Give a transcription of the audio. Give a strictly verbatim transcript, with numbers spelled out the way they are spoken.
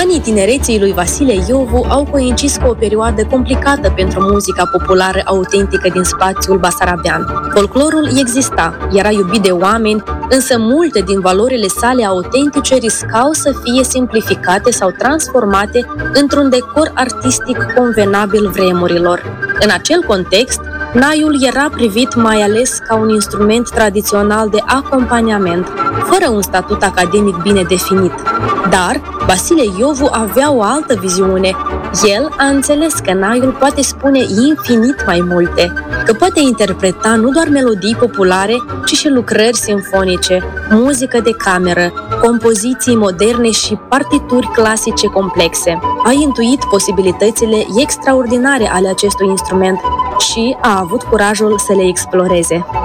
Anii tinereții lui Vasile Iovu au coincis cu o perioadă complicată pentru muzica populară autentică din spațiul basarabean. Folclorul exista, era iubit de oameni, însă multe din valorile sale autentice riscau să fie simplificate sau transformate într-un decor artistic convenabil vremurilor. În acel context, naiul era privit mai ales ca un instrument tradițional de acompaniament, fără un statut academic bine definit. Dar Vasile Iovu avea o altă viziune. El a înțeles că naiul poate spune infinit mai multe, că poate interpreta nu doar melodii populare, ci și lucrări simfonice, muzică de cameră, compoziții moderne și partituri clasice complexe. A intuit posibilitățile extraordinare ale acestui instrument și a avut curajul să le exploreze.